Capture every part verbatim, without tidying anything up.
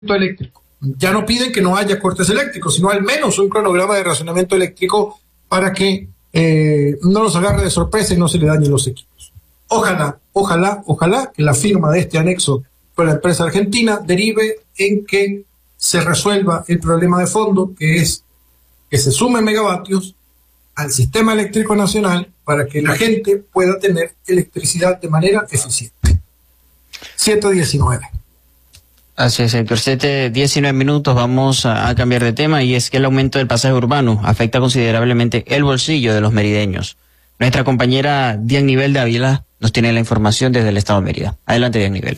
eléctrico. Ya no piden que no haya cortes eléctricos, sino al menos un cronograma de racionamiento eléctrico para que eh, no los agarre de sorpresa y no se le dañen los equipos. Ojalá, ojalá, ojalá que la firma de este anexo con la empresa argentina derive en que se resuelva el problema de fondo, que es que se sumen megavatios al sistema eléctrico nacional para que la gente pueda tener electricidad de manera eficiente. siete diecinueve. Así es, Héctor. siete diecinueve minutos, vamos a, a cambiar de tema, y es que el aumento del pasaje urbano afecta considerablemente el bolsillo de los merideños. Nuestra compañera Dian Nivel de Ávila nos tiene la información desde el estado de Mérida. Adelante, Dian Nivel.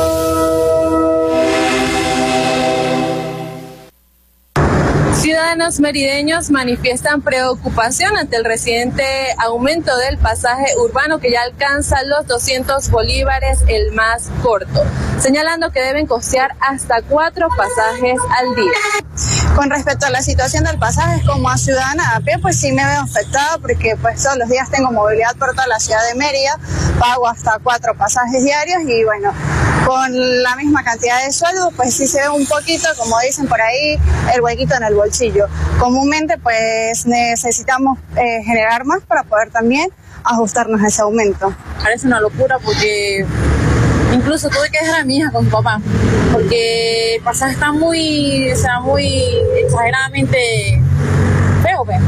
Ciudadanos merideños manifiestan preocupación ante el reciente aumento del pasaje urbano, que ya alcanza los doscientos bolívares el más corto, señalando que deben costear hasta cuatro pasajes al día. Con respecto a la situación del pasaje, como a ciudadana a pie, pues sí me veo afectada, porque pues todos los días tengo movilidad por toda la ciudad de Mérida, pago hasta cuatro pasajes diarios y bueno, con la misma cantidad de sueldo, pues sí se ve un poquito, como dicen por ahí, el huequito en el bolsillo. Comúnmente pues necesitamos eh, generar más para poder también ajustarnos a ese aumento. Parece una locura porque incluso tuve que dejar a mi hija con mi papá, porque el pasaje está muy, o sea, muy exageradamente feo, pues.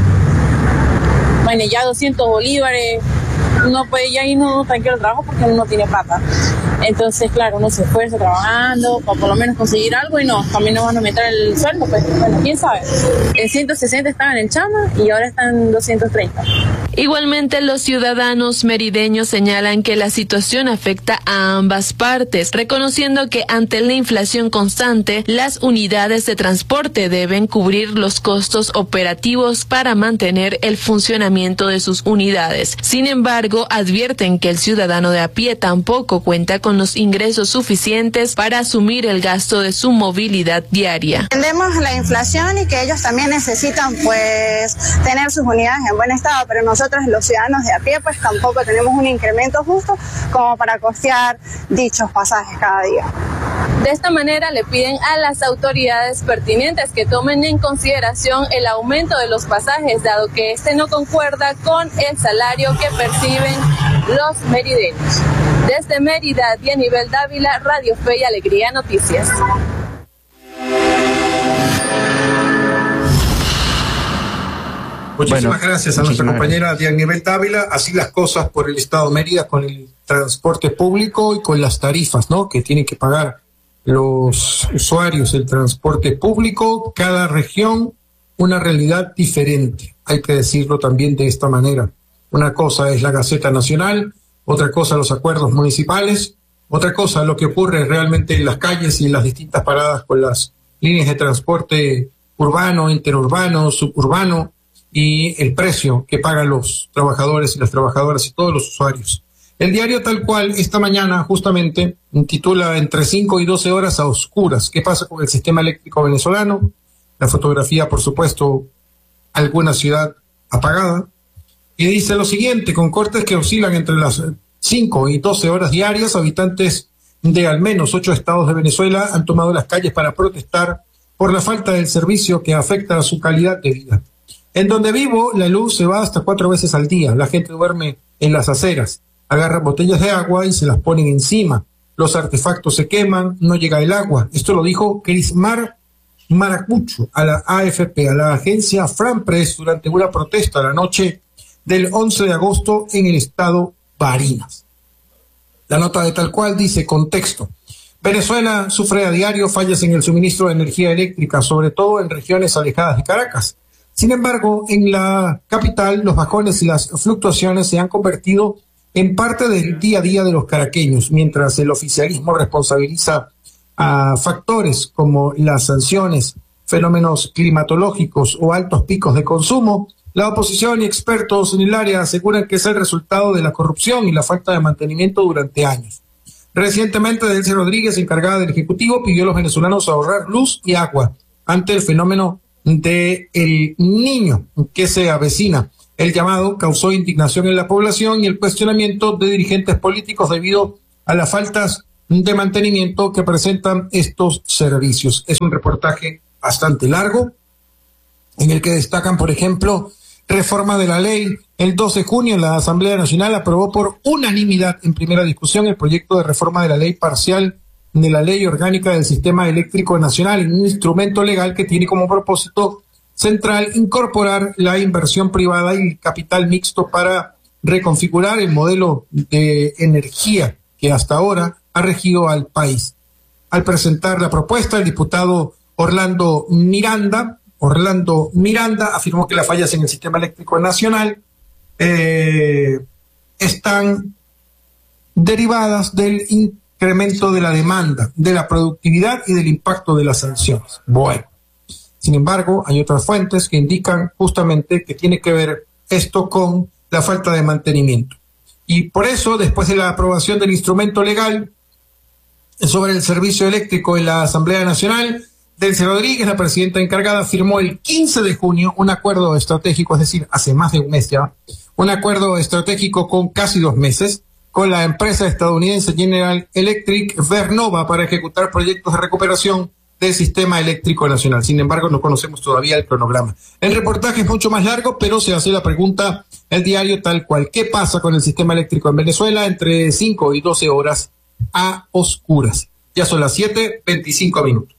Bueno, ya doscientos bolívares, uno puede ya irnos tranquilo al trabajo porque uno no tiene plata. Entonces, claro, uno se esfuerza trabajando para por lo menos conseguir algo y no, también nos van a aumentar el sueldo, pues, bueno, quién sabe. En ciento sesenta estaban en el Chama y ahora están en doscientos treinta. Igualmente, los ciudadanos merideños señalan que la situación afecta a ambas partes, reconociendo que ante la inflación constante, las unidades de transporte deben cubrir los costos operativos para mantener el funcionamiento de sus unidades. Sin embargo, advierten que el ciudadano de a pie tampoco cuenta con los ingresos suficientes para asumir el gasto de su movilidad diaria. Entendemos la inflación y que ellos también necesitan pues tener sus unidades en buen estado, pero nosotros los ciudadanos de a pie pues tampoco tenemos un incremento justo como para costear dichos pasajes cada día. De esta manera le piden a las autoridades pertinentes que tomen en consideración el aumento de los pasajes, dado que este no concuerda con el salario que perciben los merideños. Desde Mérida, Dianivel Dávila, Radio Fe y Alegría Noticias. Muchísimas bueno, gracias a nuestra compañera Dianivel Dávila. Así las cosas por el estado de Mérida con el transporte público y con las tarifas, ¿no?, que tienen que pagar los usuarios del transporte público. Cada región una realidad diferente, hay que decirlo también de esta manera. Una cosa es la Gaceta Nacional, otra cosa los acuerdos municipales, otra cosa lo que ocurre realmente en las calles y en las distintas paradas con las líneas de transporte urbano, interurbano, suburbano, y el precio que pagan los trabajadores y las trabajadoras y todos los usuarios. El diario Tal Cual esta mañana justamente titula Entre cinco y doce horas a oscuras. ¿Qué pasa con el sistema eléctrico venezolano? La fotografía, por supuesto, alguna ciudad apagada. Y dice lo siguiente: con cortes que oscilan entre las cinco y doce horas diarias, habitantes de al menos ocho estados de Venezuela han tomado las calles para protestar por la falta del servicio que afecta a su calidad de vida. En donde vivo, la luz se va hasta cuatro veces al día. La gente duerme en las aceras, agarra botellas de agua y se las ponen encima. Los artefactos se queman, no llega el agua. Esto lo dijo Crismar Maracucho a la A F P, a la agencia Fran Press, durante una protesta la noche del once de agosto en el estado Barinas. La nota de Tal Cual dice: contexto. Venezuela sufre a diario fallas en el suministro de energía eléctrica, sobre todo en regiones alejadas de Caracas. Sin embargo, en la capital, los bajones y las fluctuaciones se han convertido en parte del día a día de los caraqueños, mientras el oficialismo responsabiliza a factores como las sanciones, fenómenos climatológicos o altos picos de consumo. La oposición y expertos en el área aseguran que es el resultado de la corrupción y la falta de mantenimiento durante años. Recientemente, Delcy Rodríguez, encargada del Ejecutivo, pidió a los venezolanos ahorrar luz y agua ante el fenómeno de El Niño que se avecina. El llamado causó indignación en la población y el cuestionamiento de dirigentes políticos debido a las faltas de mantenimiento que presentan estos servicios. Es un reportaje bastante largo en el que destacan, por ejemplo, reforma de la ley. El doce de junio la Asamblea Nacional aprobó por unanimidad en primera discusión el proyecto de reforma de la ley parcial de la Ley Orgánica del Sistema Eléctrico Nacional, un instrumento legal que tiene como propósito central incorporar la inversión privada y el capital mixto para reconfigurar el modelo de energía que hasta ahora ha regido al país. Al presentar la propuesta, el diputado Orlando Miranda, Orlando Miranda afirmó que las fallas en el sistema eléctrico nacional eh, están derivadas del incremento de la demanda, de la productividad y del impacto de las sanciones. Bueno, sin embargo, hay otras fuentes que indican justamente que tiene que ver esto con la falta de mantenimiento. Y por eso, después de la aprobación del instrumento legal sobre el servicio eléctrico en la Asamblea Nacional, Delcy Rodríguez, la presidenta encargada, firmó el quince de junio un acuerdo estratégico, es decir, hace más de un mes ya, un acuerdo estratégico con casi dos meses, con la empresa estadounidense General Electric Vernova para ejecutar proyectos de recuperación del sistema eléctrico nacional. Sin embargo, no conocemos todavía el cronograma. El reportaje es mucho más largo, pero se hace la pregunta, el diario tal cual, ¿qué pasa con el sistema eléctrico en Venezuela entre cinco y doce horas a oscuras? Ya son las siete veinticinco minutos.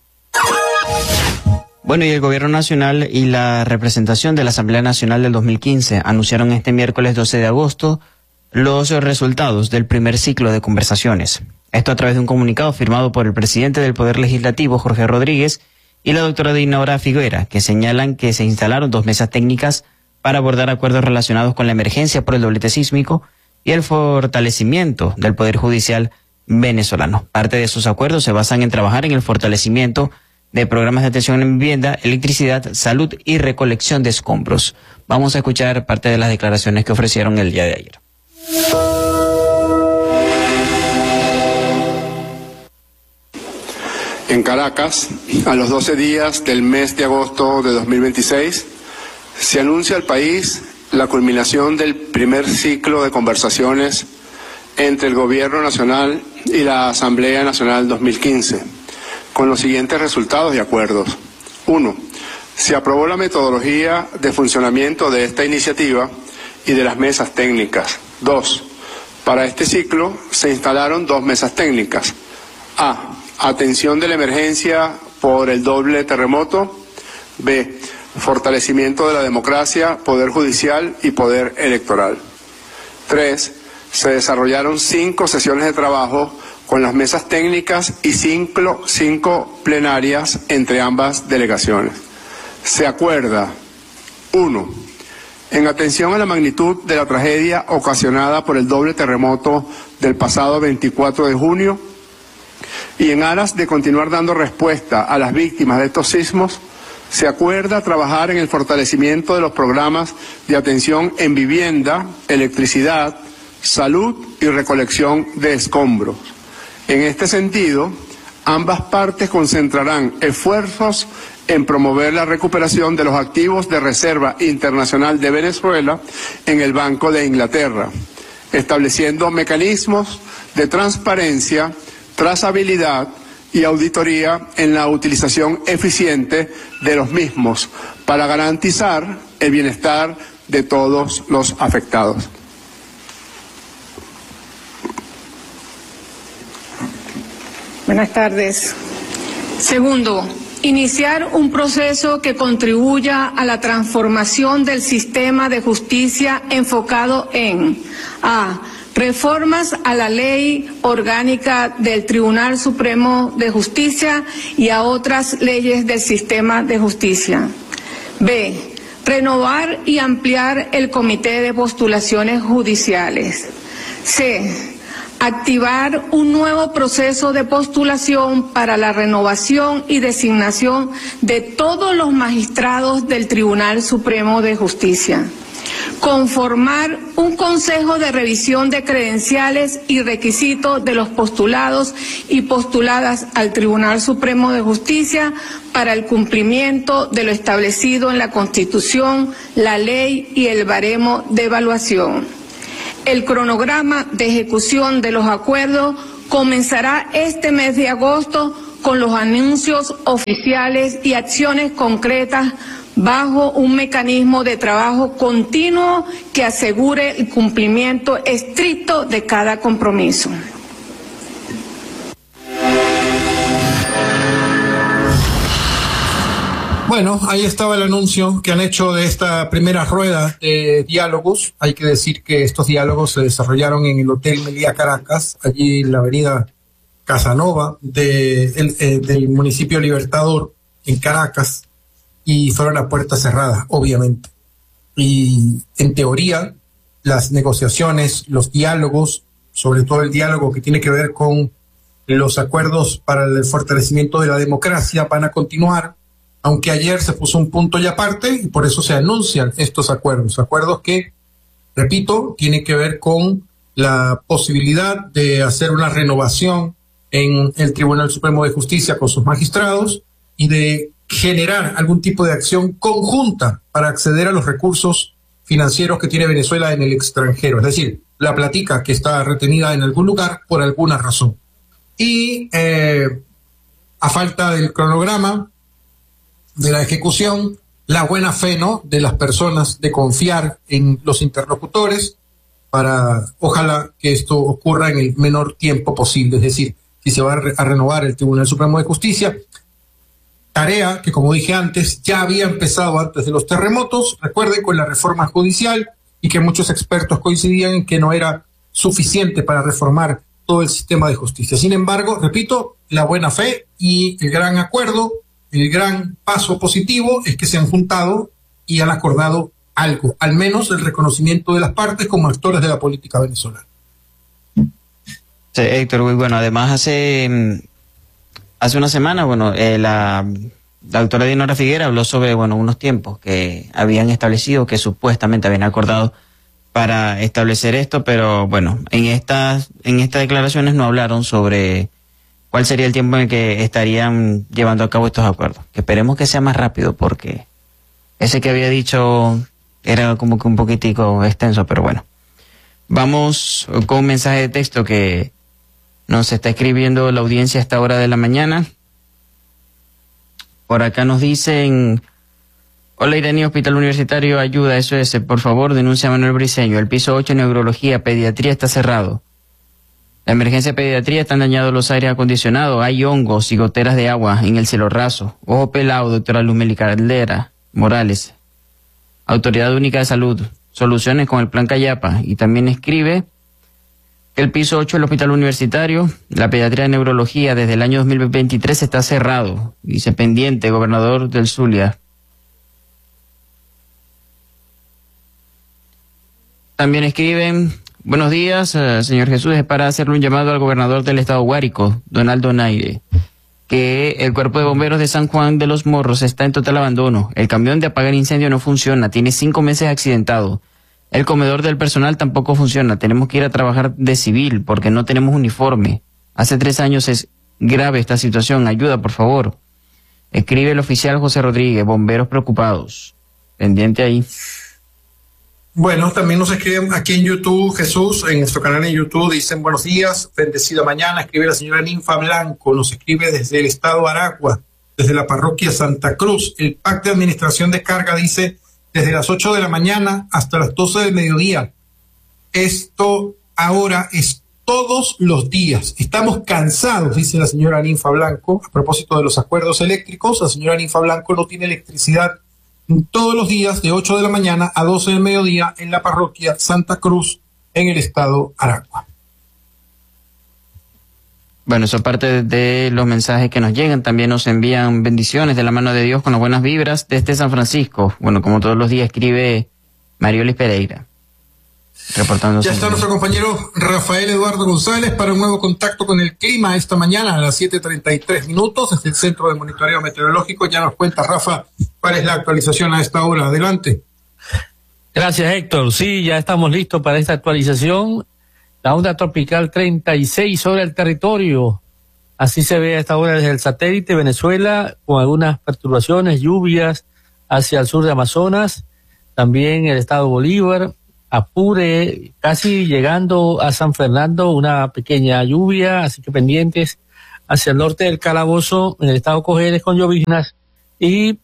Bueno, y el Gobierno Nacional y la representación de la Asamblea Nacional del dos mil quince anunciaron este miércoles doce de agosto los resultados del primer ciclo de conversaciones. Esto a través de un comunicado firmado por el presidente del Poder Legislativo, Jorge Rodríguez, y la doctora Dinora Figuera, que señalan que se instalaron dos mesas técnicas para abordar acuerdos relacionados con la emergencia por el doblete sísmico y el fortalecimiento del Poder Judicial venezolano. Parte de esos acuerdos se basan en trabajar en el fortalecimiento de programas de atención en vivienda, electricidad, salud y recolección de escombros. Vamos a escuchar parte de las declaraciones que ofrecieron el día de ayer. En Caracas, a los doce días del mes de agosto de dos mil veintiséis, se anuncia al país la culminación del primer ciclo de conversaciones entre el Gobierno Nacional y la Asamblea Nacional dos mil quince, con los siguientes resultados y acuerdos. Uno, se aprobó la metodología de funcionamiento de esta iniciativa y de las mesas técnicas. Dos, para este ciclo se instalaron dos mesas técnicas. A, atención de la emergencia por el doble terremoto. B, fortalecimiento de la democracia, poder judicial y poder electoral. Tres, se desarrollaron cinco sesiones de trabajo con las mesas técnicas y cinco, cinco plenarias entre ambas delegaciones. Se acuerda, uno, en atención a la magnitud de la tragedia ocasionada por el doble terremoto del pasado veinticuatro de junio y en aras de continuar dando respuesta a las víctimas de estos sismos, se acuerda trabajar en el fortalecimiento de los programas de atención en vivienda, electricidad, salud y recolección de escombros. En este sentido, ambas partes concentrarán esfuerzos en promover la recuperación de los activos de reserva internacional de Venezuela en el Banco de Inglaterra, estableciendo mecanismos de transparencia, trazabilidad y auditoría en la utilización eficiente de los mismos para garantizar el bienestar de todos los afectados. Buenas tardes. Segundo, iniciar un proceso que contribuya a la transformación del sistema de justicia enfocado en A. Reformas a la Ley Orgánica del Tribunal Supremo de Justicia y a otras leyes del sistema de justicia. B. Renovar y ampliar el Comité de Postulaciones Judiciales. C. Activar un nuevo proceso de postulación para la renovación y designación de todos los magistrados del Tribunal Supremo de Justicia. Conformar un consejo de revisión de credenciales y requisitos de los postulados y postuladas al Tribunal Supremo de Justicia para el cumplimiento de lo establecido en la Constitución, la ley y el baremo de evaluación. El cronograma de ejecución de los acuerdos comenzará este mes de agosto con los anuncios oficiales y acciones concretas bajo un mecanismo de trabajo continuo que asegure el cumplimiento estricto de cada compromiso. Bueno, ahí estaba el anuncio que han hecho de esta primera rueda de diálogos. Hay que decir que estos diálogos se desarrollaron en el Hotel Meliá Caracas, allí en la avenida Casanova de, el, eh, del municipio Libertador, en Caracas, y fueron a puerta cerrada, obviamente. Y en teoría, las negociaciones, los diálogos, sobre todo el diálogo que tiene que ver con los acuerdos para el fortalecimiento de la democracia, van a continuar, aunque ayer se puso un punto y aparte, y por eso se anuncian estos acuerdos, acuerdos que, repito, tienen que ver con la posibilidad de hacer una renovación en el Tribunal Supremo de Justicia con sus magistrados y de generar algún tipo de acción conjunta para acceder a los recursos financieros que tiene Venezuela en el extranjero, es decir, la platica que está retenida en algún lugar por alguna razón. Y eh, a falta del cronograma de la ejecución, la buena fe, ¿no?, de las personas de confiar en los interlocutores para, ojalá, que esto ocurra en el menor tiempo posible. Es decir, si se va a, re a renovar el Tribunal Supremo de Justicia, tarea que, como dije antes, ya había empezado antes de los terremotos, recuerden, con la reforma judicial, y que muchos expertos coincidían en que no era suficiente para reformar todo el sistema de justicia. Sin embargo, repito, la buena fe y el gran acuerdo, el gran paso positivo es que se han juntado y han acordado algo, al menos el reconocimiento de las partes como actores de la política venezolana. Sí, Héctor, muy bueno. Además, hace, hace una semana, bueno, eh, la, la doctora Dinora Figuera habló sobre, bueno, unos tiempos que habían establecido, que supuestamente habían acordado para establecer esto, pero bueno, en estas, en estas declaraciones no hablaron sobre cuál sería el tiempo en el que estarían llevando a cabo estos acuerdos. Que esperemos que sea más rápido, porque ese que había dicho era como que un poquitico extenso, pero bueno. Vamos con un mensaje de texto que nos está escribiendo la audiencia a esta hora de la mañana. Por acá nos dicen: hola Iraní, Hospital Universitario Ayuda S O S, por favor denuncia a Manuel Briceño. El piso ocho, neurología, pediatría, está cerrado. La emergencia de pediatría, están dañados los aires acondicionados, hay hongos y goteras de agua en el cielo raso. Ojo pelado, doctora Luzmeli Caldera Morales. Autoridad Única de Salud, soluciones con el Plan Cayapa. Y también escribe que el piso ocho del Hospital Universitario, la pediatría de neurología, desde el año dos mil veintitrés está cerrado. Dice pendiente, gobernador del Zulia. También escriben: buenos días, uh, señor Jesús, es para hacerle un llamado al gobernador del estado Guárico, Donaldo Naire, que el cuerpo de bomberos de San Juan de los Morros está en total abandono. El camión de apagar incendio no funciona, tiene cinco meses accidentado. El comedor del personal tampoco funciona, tenemos que ir a trabajar de civil porque no tenemos uniforme. Hace tres años es grave esta situación, ayuda por favor. Escribe el oficial José Rodríguez, bomberos preocupados. Pendiente ahí. Bueno, también nos escriben aquí en YouTube, Jesús, en nuestro canal en YouTube, dicen buenos días, bendecida mañana, escribe la señora Ninfa Blanco, nos escribe desde el estado Aragua, desde la parroquia Santa Cruz. El P A C de Administración de Carga dice desde las ocho de la mañana hasta las doce del mediodía. Esto ahora es todos los días. Estamos cansados, dice la señora Ninfa Blanco, a propósito de los acuerdos eléctricos. La señora Ninfa Blanco no tiene electricidad todos los días de ocho de la mañana a doce del mediodía en la parroquia Santa Cruz en el estado Aragua. Bueno, eso parte de los mensajes que nos llegan. También nos envían bendiciones de la mano de Dios con las buenas vibras desde San Francisco. Bueno, como todos los días escribe Mariolis Pereira. Reportando. Ya está nuestro compañero Rafael Eduardo González para un nuevo contacto con el clima esta mañana a las siete treinta y tres minutos desde el Centro de Monitoreo Meteorológico. Ya nos cuenta, Rafa, cuál es la actualización a esta hora. Adelante. Gracias, Héctor. Sí, ya estamos listos para esta actualización. La onda tropical treinta y seis sobre el territorio. Así se ve a esta hora desde el satélite Venezuela, con algunas perturbaciones, lluvias hacia el sur de Amazonas, también el estado Bolívar, Apure, casi llegando a San Fernando, una pequeña lluvia, así que pendientes hacia el norte del Calabozo, en el estado Cojedes con lloviznas, y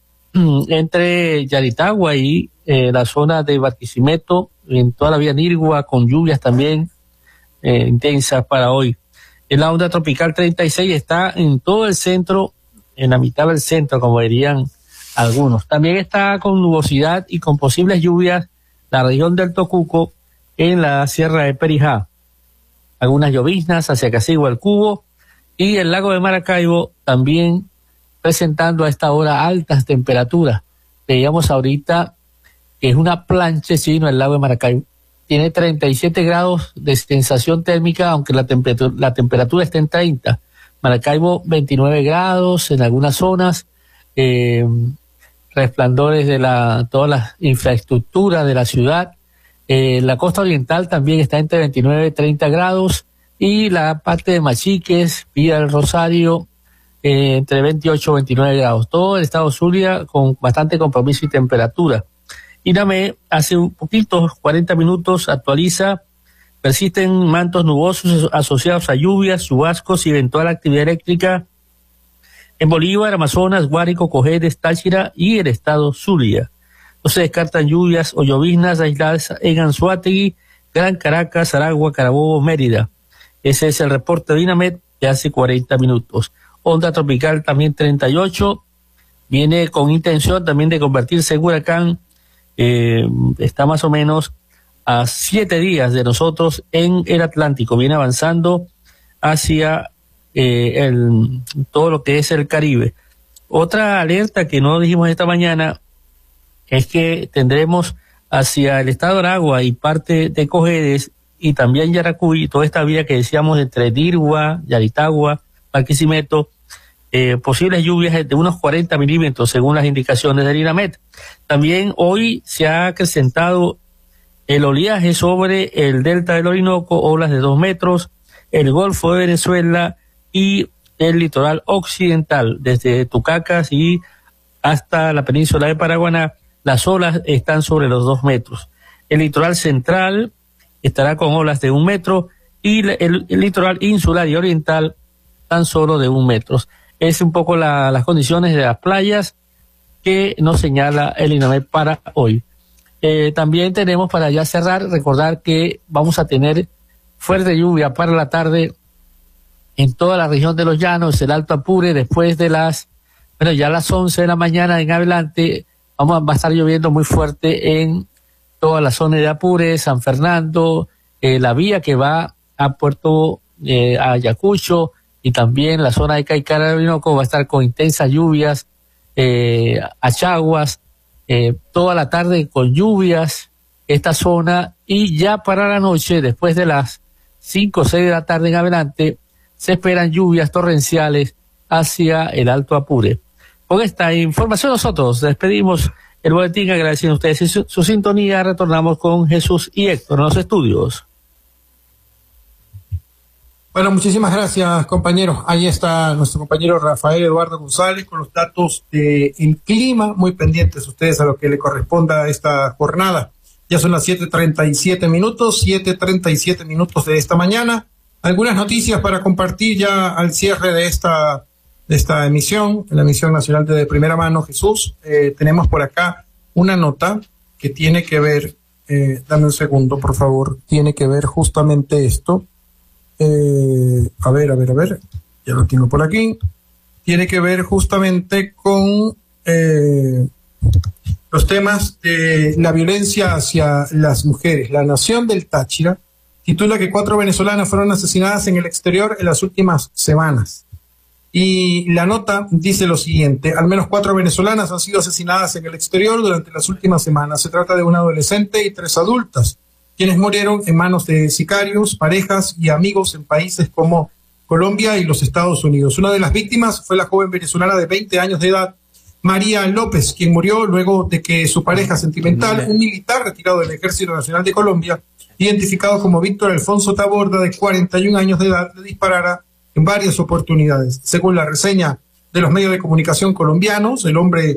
entre Yaritagua y eh, la zona de Barquisimeto, en toda la vía Nirgua, con lluvias también eh, intensas para hoy. La onda tropical treinta y seis está en todo el centro, en la mitad del centro, como dirían algunos. También está con nubosidad y con posibles lluvias la región del Tocuco en la sierra de Perijá. Algunas lloviznas hacia Casigua el Cubo y el lago de Maracaibo también presentando a esta hora altas temperaturas. Veíamos ahorita que es una planchecina el lago de Maracaibo. Tiene treinta y siete grados de sensación térmica, aunque la temperatura, la temperatura está en treinta. Maracaibo veintinueve grados en algunas zonas, eh, resplandores de la toda la infraestructura de la ciudad. Eh, la costa oriental también está entre veintinueve y treinta grados, y la parte de Machiques, Villa del Rosario, eh, entre veintiocho y veintinueve grados. Todo el estado Zulia con bastante compromiso y temperatura. INAME hace un poquito, cuarenta minutos, actualiza, persisten mantos nubosos asociados a lluvias, chubascos y eventual actividad eléctrica en Bolívar, Amazonas, Guárico, Cojedes, Táchira y el estado Zulia. No se descartan lluvias o lloviznas aisladas en Anzoátegui, Gran Caracas, Aragua, Carabobo, Mérida. Ese es el reporte de INAMED de hace cuarenta minutos. Onda tropical también treinta y ocho, viene con intención también de convertirse en huracán. Eh, está más o menos a siete días de nosotros en el Atlántico, viene avanzando hacia eh, el, todo lo que es el Caribe. Otra alerta que no dijimos esta mañana es que tendremos hacia el estado de Aragua y parte de Cojedes y también Yaracuy, toda esta vía que decíamos entre Nirgua, Yaritagua, Barquisimeto, Eh, posibles lluvias de unos cuarenta milímetros según las indicaciones del INAMED. También hoy se ha acrecentado el oleaje sobre el delta del Orinoco, olas de dos metros, el Golfo de Venezuela y el litoral occidental, desde Tucacas y hasta la península de Paraguaná, las olas están sobre los dos metros. El litoral central estará con olas de un metro y el, el litoral insular y oriental tan solo de un metro. Es un poco la, las condiciones de las playas que nos señala el INAMED para hoy. Eh, también tenemos, para ya cerrar, recordar que vamos a tener fuerte lluvia para la tarde en toda la región de los Llanos, el Alto Apure, después de las, bueno, ya a las once de la mañana en adelante, vamos a, va a estar lloviendo muy fuerte en toda la zona de Apure, San Fernando, eh, la vía que va a Puerto eh, Ayacucho, y también la zona de Caicara del Orinoco va a estar con intensas lluvias, eh, achaguas, eh, toda la tarde con lluvias, esta zona, y ya para la noche, después de las cinco o seis de la tarde en adelante, se esperan lluvias torrenciales hacia el Alto Apure. Con esta información nosotros despedimos el boletín, agradeciendo a ustedes su, su sintonía. Retornamos con Jesús y Héctor en los estudios. Bueno, muchísimas gracias, compañeros. Ahí está nuestro compañero Rafael Eduardo González con los datos del clima, muy pendientes ustedes a lo que le corresponda a esta jornada. Ya son las siete treinta y siete minutos, siete treinta y siete minutos de esta mañana. Algunas noticias para compartir ya al cierre de esta de esta emisión, la emisión nacional de Primera Mano, Jesús. Eh, tenemos por acá una nota que tiene que ver, eh, dame un segundo, por favor, tiene que ver justamente esto. Eh, a ver, a ver, a ver, ya lo tengo por aquí. Tiene que ver justamente con eh, los temas de la violencia hacia las mujeres. La Nación del Táchira titula que cuatro venezolanas fueron asesinadas en el exterior en las últimas semanas. Y la nota dice lo siguiente: al menos cuatro venezolanas han sido asesinadas en el exterior durante las últimas semanas. Se trata de una adolescente y tres adultas, quienes murieron en manos de sicarios, parejas y amigos en países como Colombia y los Estados Unidos. Una de las víctimas fue la joven venezolana de veinte años de edad, María López, quien murió luego de que su pareja sentimental, un militar retirado del Ejército Nacional de Colombia, identificado como Víctor Alfonso Taborda, de cuarenta y un años de edad, le disparara en varias oportunidades. Según la reseña de los medios de comunicación colombianos, el hombre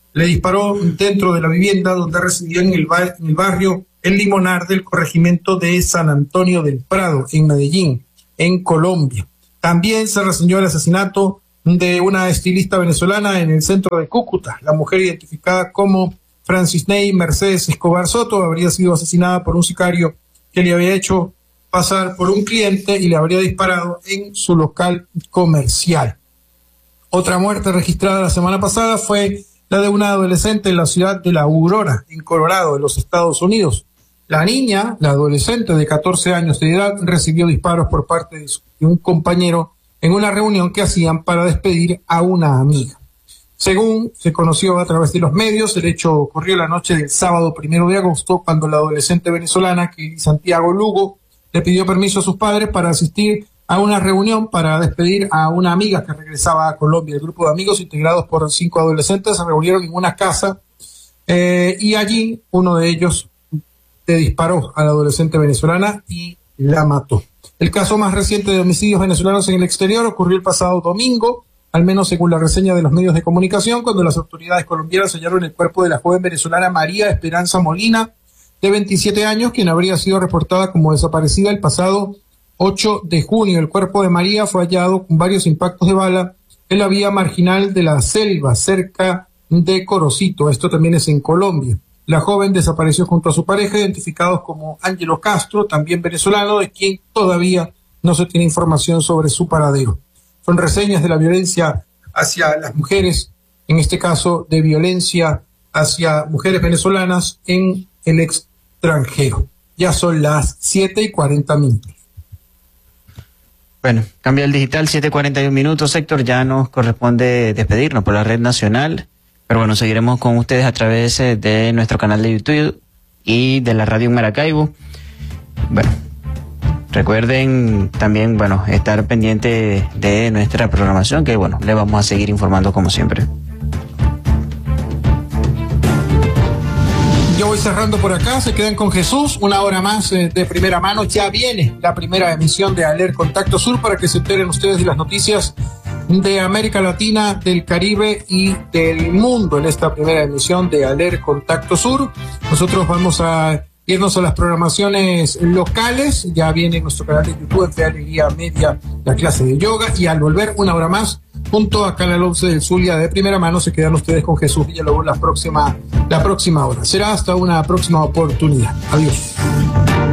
le disparó dentro de la vivienda donde residía en el, bar, en el barrio El Limonar del corregimiento de San Antonio del Prado, en Medellín, en Colombia. También se reseñó el asesinato de una estilista venezolana en el centro de Cúcuta. La mujer, identificada como Francisney Mercedes Escobar Soto, habría sido asesinada por un sicario que le había hecho pasar por un cliente y le habría disparado en su local comercial. Otra muerte registrada la semana pasada fue la de una adolescente en la ciudad de La Aurora, en Colorado, en los Estados Unidos. La niña, la adolescente de catorce años de edad, recibió disparos por parte de, su, de un compañero en una reunión que hacían para despedir a una amiga. Según se conoció a través de los medios, el hecho ocurrió la noche del sábado primero de agosto, cuando la adolescente venezolana, Kelly Santiago Lugo, le pidió permiso a sus padres para asistir a una reunión para despedir a una amiga que regresaba a Colombia. El grupo de amigos, integrados por cinco adolescentes, se reunieron en una casa eh, y allí uno de ellos le disparó a la adolescente venezolana y la mató. El caso más reciente de homicidios venezolanos en el exterior ocurrió el pasado domingo, al menos según la reseña de los medios de comunicación, cuando las autoridades colombianas hallaron el cuerpo de la joven venezolana María Esperanza Molina, de veintisiete años, quien habría sido reportada como desaparecida el pasado ocho de junio. El cuerpo de María fue hallado con varios impactos de bala en la vía marginal de La Selva, cerca de Corocito. Esto también es en Colombia. La joven desapareció junto a su pareja, identificados como Ángelo Castro, también venezolano, de quien todavía no se tiene información sobre su paradero. Son reseñas de la violencia hacia las mujeres, en este caso de violencia hacia mujeres venezolanas en el extranjero. Ya son las siete y cuarenta minutos. Bueno, cambia el digital, siete y cuarenta y un minutos, Héctor. Ya nos corresponde despedirnos por la red nacional. Pero bueno, seguiremos con ustedes a través de nuestro canal de YouTube y de la radio en Maracaibo. Bueno, recuerden también, bueno, estar pendiente de nuestra programación, que bueno, le vamos a seguir informando como siempre. Yo voy cerrando por acá, se quedan con Jesús, una hora más eh, de primera mano. Ya viene la primera emisión de Aler Contacto Sur para que se enteren ustedes de las noticias de América Latina, del Caribe y del mundo en esta primera emisión de Aler Contacto Sur. Nosotros vamos a irnos a las programaciones locales. Ya viene en nuestro canal de YouTube de Alegría Media la clase de yoga, y al volver una hora más junto a Canal once del Zulia de primera mano se quedan ustedes con Jesús Villalobos la próxima, la próxima hora. Será hasta una próxima oportunidad. Adiós.